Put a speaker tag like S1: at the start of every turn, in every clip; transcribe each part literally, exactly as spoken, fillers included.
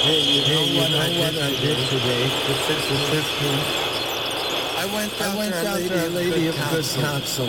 S1: Hey, you know
S2: Hey, you
S1: what,
S2: know
S1: I,
S2: what
S1: did
S2: I did today?
S1: The fifteenth.
S2: The fifteenth.
S1: I went down,
S2: I went
S1: to Our
S2: down
S1: Lady,
S2: to Our Lady of Good
S1: Counsel,
S2: Counsel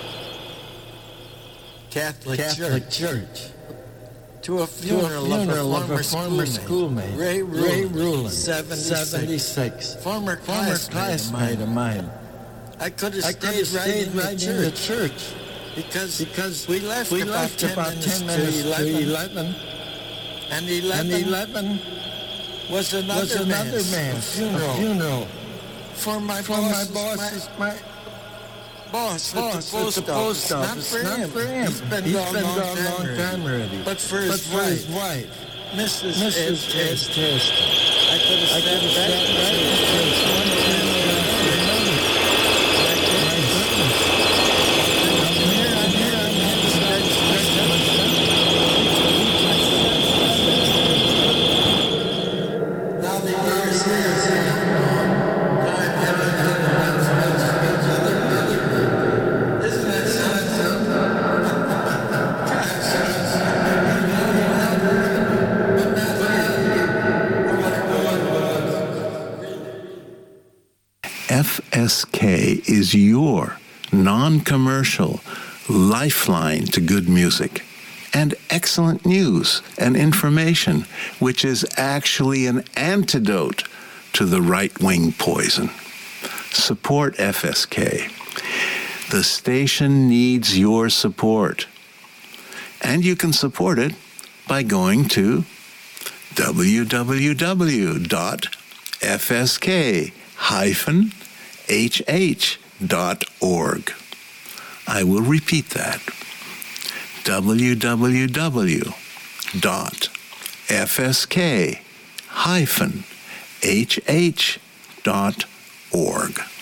S1: Catholic,
S2: Catholic
S1: Church,
S2: Church
S1: to a
S2: to
S1: funeral,
S2: a funeral
S1: of a former,
S2: schoolmate,
S1: Ray
S2: Ray
S1: Rulin,
S2: Rulin,
S1: seventy-six,
S2: seventy-six,
S1: former
S2: former
S1: classmate,
S2: classmate
S1: of
S2: of
S1: mine.
S2: mine.
S1: I could have
S2: I
S1: stayed,
S2: could have
S1: right,
S2: stayed
S1: in,
S2: right
S1: the
S2: in the
S1: church
S2: church
S1: because
S2: because
S1: we left
S2: we
S1: about
S2: left
S1: ten
S2: about
S1: minutes,
S2: ten minutes
S1: to
S2: to
S1: eleven,
S2: eleven,
S1: and eleven,
S2: and eleven
S1: was another,
S2: was another
S1: man's,
S2: man's
S1: a funeral,
S2: a funeral
S1: for my
S2: for my
S1: boss,
S2: boss,
S1: my
S2: my
S1: boss,
S2: boss
S1: at
S2: at
S1: the post office.
S2: Not
S1: Not for him. He's been
S2: He's
S1: gone
S2: been
S1: a long,
S2: gone
S1: time,
S2: long
S1: already.
S2: time already.
S1: But for
S2: But
S1: his
S2: for
S1: wife,
S2: his wife,
S1: Missus
S2: Missus
S1: Ed
S2: Ed
S1: Teston,
S2: Teston,
S1: I could have
S2: I could have
S1: sat
S2: sat
S1: right
S2: right
S1: in
S2: in
S1: the
S2: church
S1: church
S2: one funeral after another.
S1: My
S2: My
S1: goodness.
S2: goodness.
S1: I'm here, I'm here, I'm here to start stretching myself. Now the years, years, years. Time having done each other. Isn't that something?
S3: F S K is your non-commercial lifeline to good music and excellent news and information, which is actually an antidote to the right-wing poison. Support F S K. The station needs your support. And you can support it by going to w w w dot f s k dash h h dot org. I will repeat that. w w w dot f s k dash h h dot org.